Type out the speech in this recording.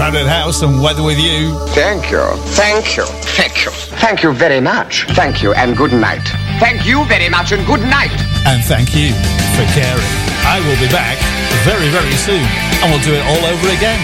Crowded House and Weather With You. Thank you. Thank you. Thank you. Thank you very much. Thank you and good night. Thank you very much and good night. And thank you for caring. I will be back very, very soon, and we'll do it all over again.